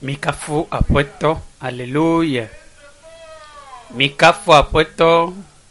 Mikafu apuesto, aleluya. Mikafu apuesto.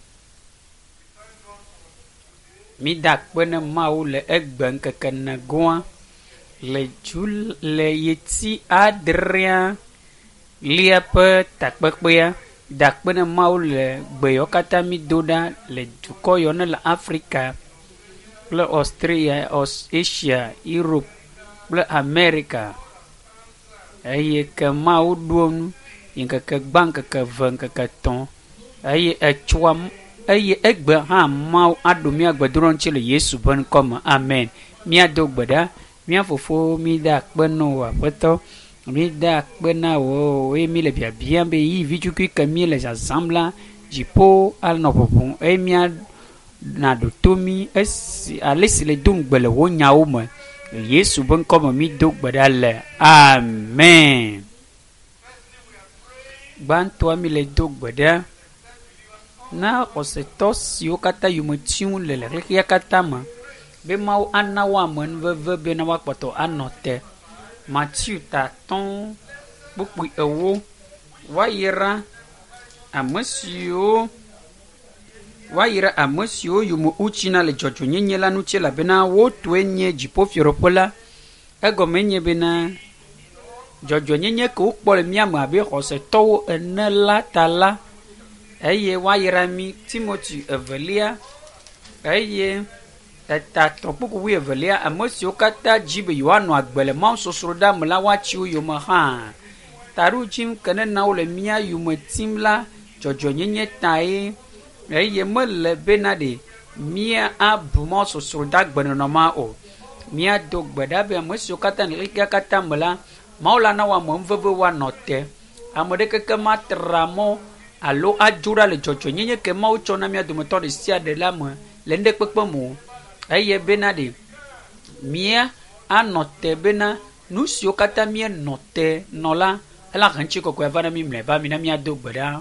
Mi dakpene mau le egben kekene goa le jul le yeti adria liape takpekpea dakpene mau le gbeyo kata mi doda le dukoyo ne le Afrika le Austria, Asia, Europe le Amerika eye ke mau duonu yinke ke gban ke ven ke ton eye etswam eye egbe ha mau adomi agbedron chile Yesu ben comme amen mia do gbeda mia fofo mi da kpeno wa poto mi da kpena wo e mi le bia bien be yi vijuki ke mi le assemble jipo al no popon e mia na do tomi esi alesi le dung gbele wo nyawo mo Yesu ben comme mi do gbeda le amen ban to mi le do gbeda na osetos yo kata yumotiu le ya kata ma be mau anawa mon veve be na wakpoto anote Matthew ta ton bupu ewo wayira amosio yumo uchina le jojo nyenye la nuche la bena wo twenye jipo fioropola egomenye bena jojo nyenye ko ukpole miama be oseto enela tala eye wayira mi Timothy evelia eye eta tropuku wi evelia amosio kata jibe yoano agbele ma sosroda mla wachi yoma ha taru jim kene na ole mia yumo timla jojo nyenye tai eye mele benade mia abumo sosroda gbeno no ma o mia do gbeda be amosio kata ni kata mla maula na wa mveve wa note amode keke matramo alo ajura le jojo nyenye ke mau chona mia do motor sia de lamo lende pekpemo eye benade mia anote bena nusio kata mia note nola ala kanchi ko kwa vana mi mleba mina mia do gbeda